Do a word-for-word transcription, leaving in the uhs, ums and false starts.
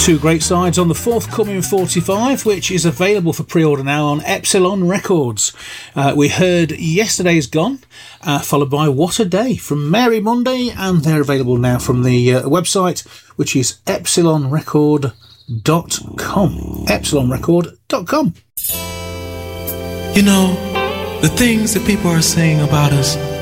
Two great sides on the forthcoming forty-five, which is available for pre-order now on Epsilon Records. Uh, we heard Yesterday's Gone, uh, followed by What a Day from Mary Monday, and they're available now from the uh, website, which is epsilon record dot com. epsilon record dot com. You know, the things that people are saying about us